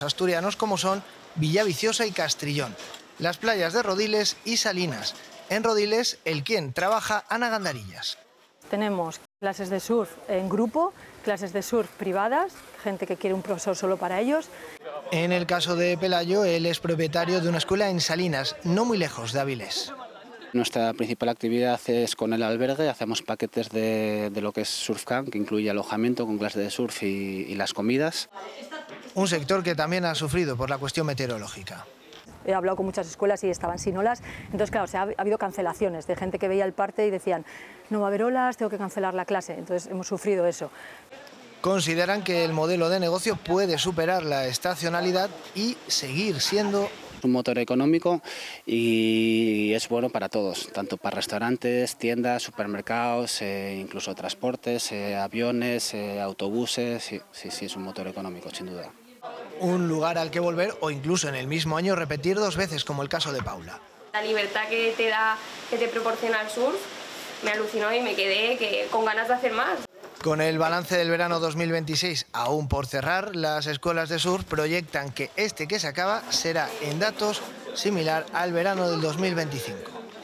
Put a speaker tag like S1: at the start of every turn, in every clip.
S1: asturianos como son Villaviciosa y Castrillón, las playas de Rodiles y Salinas. En Rodiles, el quien trabaja Ana Gandarillas.
S2: Tenemos clases de surf en grupo, clases de surf privadas, gente que quiere un profesor solo para ellos.
S1: En el caso de Pelayo, él es propietario de una escuela en Salinas, no muy lejos de Avilés.
S3: Nuestra principal actividad es con el albergue, hacemos paquetes de lo que es Surf Camp, que incluye alojamiento con clases de surf y las comidas.
S1: Un sector que también ha sufrido por la cuestión meteorológica.
S2: He hablado con muchas escuelas y estaban sin olas, entonces claro, ha habido cancelaciones de gente que veía el parte y decían, no va a haber olas, tengo que cancelar la clase, entonces hemos sufrido eso.
S1: Consideran que el modelo de negocio puede superar la estacionalidad y seguir siendo
S3: un motor económico y es bueno para todos, tanto para restaurantes, tiendas, supermercados, incluso transportes, aviones, autobuses, sí, es un motor económico, sin duda.
S1: Un lugar al que volver o incluso en el mismo año repetir 2 veces, como el caso de Paula.
S4: La libertad que te proporciona el surf me alucinó y me quedé con ganas de hacer más.
S1: Con el balance del verano 2026 aún por cerrar, las escuelas de surf proyectan que este que se acaba será en datos similar al verano del 2025.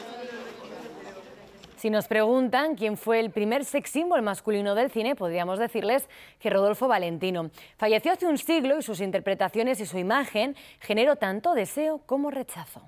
S5: Si nos preguntan quién fue el primer sex symbol masculino del cine, podríamos decirles que Rodolfo Valentino. Falleció hace un siglo y sus interpretaciones y su imagen generó tanto deseo como rechazo.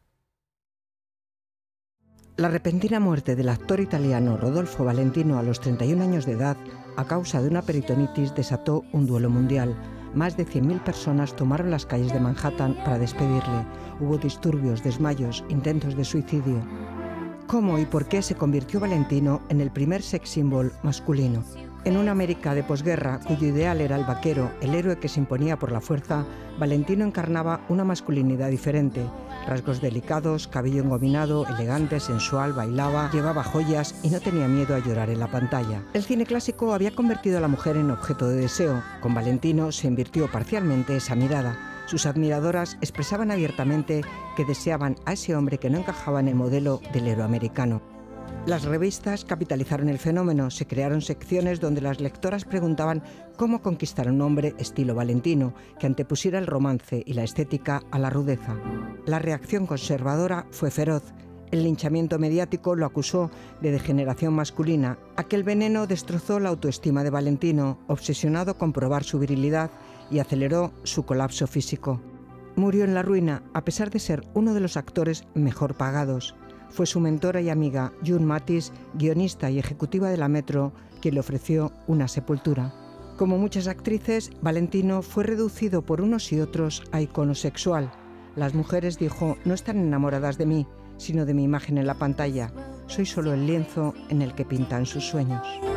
S6: La repentina muerte del actor italiano Rodolfo Valentino a los 31 años de edad, a causa de una peritonitis, desató un duelo mundial. Más de 100.000 personas tomaron las calles de Manhattan para despedirle. Hubo disturbios, desmayos, intentos de suicidio. ¿Cómo y por qué se convirtió Valentino en el primer sex symbol masculino? En una América de posguerra, cuyo ideal era el vaquero, el héroe que se imponía por la fuerza, Valentino encarnaba una masculinidad diferente. Rasgos delicados, cabello engominado, elegante, sensual, bailaba, llevaba joyas y no tenía miedo a llorar en la pantalla. El cine clásico había convertido a la mujer en objeto de deseo. Con Valentino se invirtió parcialmente esa mirada. Sus admiradoras expresaban abiertamente que deseaban a ese hombre que no encajaba en el modelo del héroe americano. Las revistas capitalizaron el fenómeno, se crearon secciones donde las lectoras preguntaban cómo conquistar a un hombre estilo Valentino, que antepusiera el romance y la estética a la rudeza. La reacción conservadora fue feroz. El linchamiento mediático lo acusó de degeneración masculina. Aquel veneno destrozó la autoestima de Valentino, obsesionado con probar su virilidad, y aceleró su colapso físico. Murió en la ruina, a pesar de ser uno de los actores mejor pagados. Fue su mentora y amiga, June Mathis, guionista y ejecutiva de la Metro, quien le ofreció una sepultura. Como muchas actrices, Valentino fue reducido por unos y otros a icono sexual. Las mujeres, dijo, no están enamoradas de mí, sino de mi imagen en la pantalla. Soy solo el lienzo en el que pintan sus sueños.